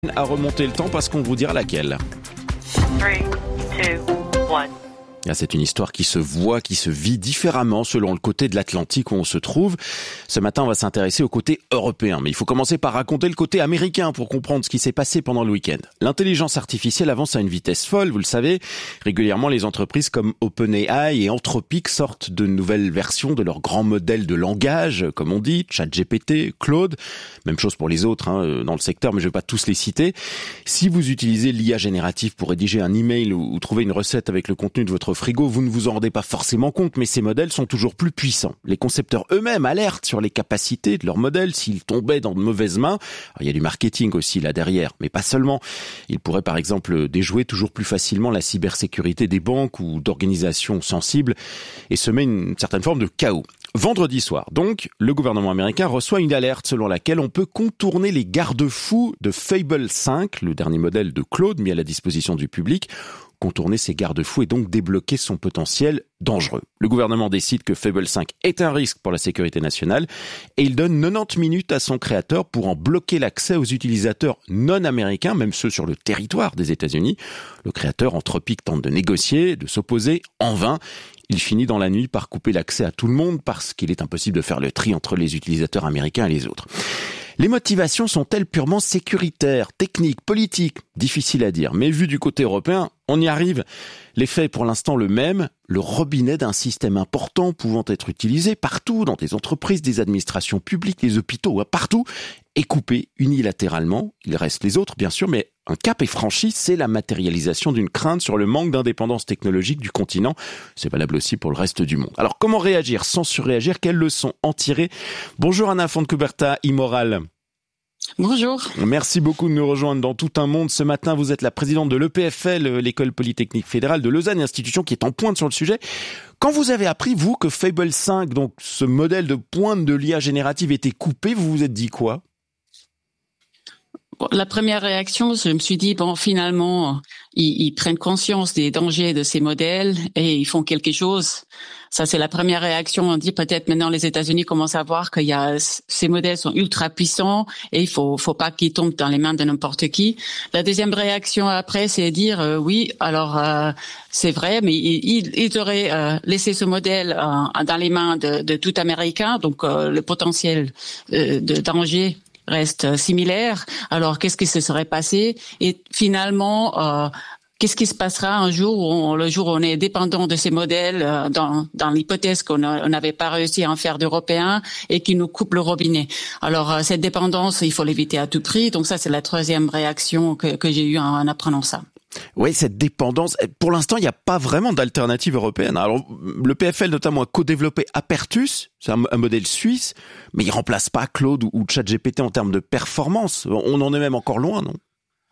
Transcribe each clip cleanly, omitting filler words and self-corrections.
À remonter le temps parce qu'on vous dira laquelle. 3, 2, 1. C'est une histoire qui se voit, qui se vit différemment selon le côté de l'Atlantique où on se trouve. Ce matin, on va s'intéresser au côté européen. Mais il faut commencer par raconter le côté américain pour comprendre ce qui s'est passé pendant le week-end. L'intelligence artificielle avance à une vitesse folle, vous le savez. Régulièrement, les entreprises comme OpenAI et Anthropic sortent de nouvelles versions de leurs grands modèles de langage, comme on dit, ChatGPT, Claude. Même chose pour les autres dans le secteur, mais je ne vais pas tous les citer. Si vous utilisez l'IA générative pour rédiger un email ou trouver une recette avec le contenu de votre frigo, vous ne vous en rendez pas forcément compte, mais ces modèles sont toujours plus puissants. Les concepteurs eux-mêmes alertent sur les capacités de leurs modèles s'ils tombaient dans de mauvaises mains. Alors, il y a du marketing aussi là derrière, mais pas seulement. Ils pourraient par exemple déjouer toujours plus facilement la cybersécurité des banques ou d'organisations sensibles et semer une certaine forme de chaos. Vendredi soir, donc, le gouvernement américain reçoit une alerte selon laquelle on peut contourner les garde-fous de Fable 5, le dernier modèle de Claude mis à la disposition du public. Contourner ces garde-fous et donc débloquer son potentiel dangereux. Le gouvernement décide que Fable 5 est un risque pour la sécurité nationale et il donne 90 minutes à son créateur pour en bloquer l'accès aux utilisateurs non américains, même ceux sur le territoire des États-Unis. Le créateur Anthropic tente de négocier, de s'opposer, en vain. Il finit dans la nuit par couper l'accès à tout le monde parce qu'il est impossible de faire le tri entre les utilisateurs américains et les autres. Les motivations sont-elles purement sécuritaires, techniques, politiques ? Difficile à dire, mais vu du côté européen, on y arrive. L'effet est pour l'instant le même, le robinet d'un système important pouvant être utilisé partout, dans des entreprises, des administrations publiques, les hôpitaux, partout, est coupé unilatéralement. Il reste les autres, bien sûr, mais un cap est franchi, c'est la matérialisation d'une crainte sur le manque d'indépendance technologique du continent. C'est valable aussi pour le reste du monde. Alors, comment réagir sans surréagir ? Quelles leçons en tirer ? Bonjour Anna Fontcuberta, Immoral. Bonjour. Merci beaucoup de nous rejoindre dans Tout un monde. Ce matin, vous êtes la présidente de l'EPFL, l'École Polytechnique Fédérale de Lausanne, institution qui est en pointe sur le sujet. Quand vous avez appris, vous, que Fable 5, donc ce modèle de pointe de l'IA générative, était coupé, vous vous êtes dit quoi ? La première réaction, je me suis dit, finalement, ils prennent conscience des dangers de ces modèles et ils font quelque chose. Ça, c'est la première réaction. On dit peut-être maintenant les États-Unis commencent à voir ces modèles sont ultra puissants et il faut pas qu'ils tombent dans les mains de n'importe qui. La deuxième réaction après, c'est dire oui, alors c'est vrai, mais ils auraient laissé ce modèle dans les mains de tout Américain, donc le potentiel de danger reste similaire. Alors, qu'est-ce qui se serait passé ? Et finalement, qu'est-ce qui se passera un jour le jour où on est dépendant de ces modèles, dans l'hypothèse qu'on n'avait pas réussi à en faire d'Européens et qui nous coupe le robinet. Alors, cette dépendance, il faut l'éviter à tout prix. Donc ça, c'est la troisième réaction que j'ai eue en apprenant ça. Oui, cette dépendance. Pour l'instant, il n'y a pas vraiment d'alternative européenne. Alors, le PFL notamment a co-développé Apertus, c'est un modèle suisse, mais il remplace pas Claude ou ChatGPT en termes de performance. On en est même encore loin, non ?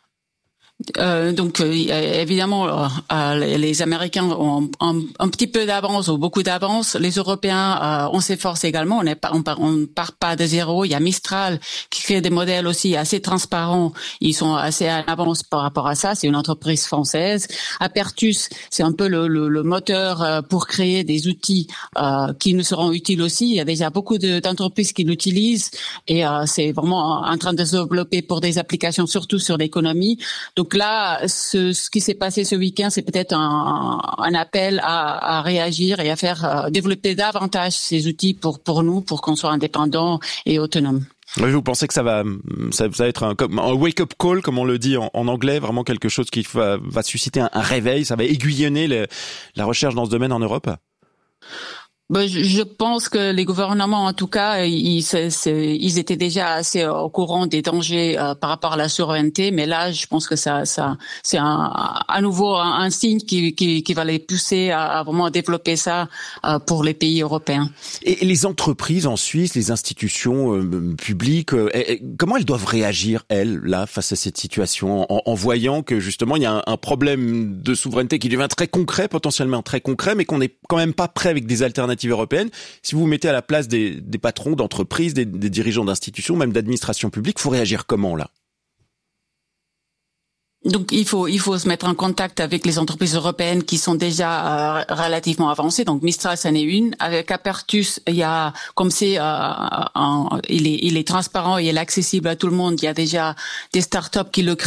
Donc évidemment les Américains ont un petit peu d'avance ou beaucoup d'avance. Les Européens on s'efforce également. On part pas de zéro. Il y a Mistral qui crée des modèles aussi assez transparents. Ils sont assez en avance par rapport à ça. C'est une entreprise française. Apertus, c'est un peu le moteur pour créer des outils qui nous seront utiles aussi. Il y a déjà beaucoup d'entreprises qui l'utilisent et c'est vraiment en train de se développer pour des applications surtout sur l'économie. Donc là, ce qui s'est passé ce week-end, c'est peut-être un appel à réagir et à faire développer davantage ces outils pour nous, pour qu'on soit indépendants et autonomes. Oui, vous pensez que ça va être un wake-up call, comme on le dit en anglais, vraiment quelque chose qui va susciter un réveil, ça va aiguillonner la recherche dans ce domaine en Europe ? Je pense que les gouvernements, en tout cas, ils étaient déjà assez au courant des dangers par rapport à la souveraineté, mais là, je pense que ça c'est à nouveau un signe qui va les pousser à vraiment développer ça pour les pays européens. Et les entreprises en Suisse, les institutions publiques, comment elles doivent réagir, elles, là, face à cette situation, en voyant que justement il y a un problème de souveraineté qui devient très concret, potentiellement très concret, mais qu'on n'est quand même pas prêt avec des alternatives européenne. Si vous vous mettez à la place des patrons d'entreprises, des dirigeants d'institutions, même d'administrations publiques, il faut réagir comment là ? Donc il faut se mettre en contact avec les entreprises européennes qui sont déjà relativement avancées. Donc Mistral, c'en est une. Avec Apertus, il y a, comme c'est il est transparent et il est accessible à tout le monde. Il y a déjà des startups qui le créent.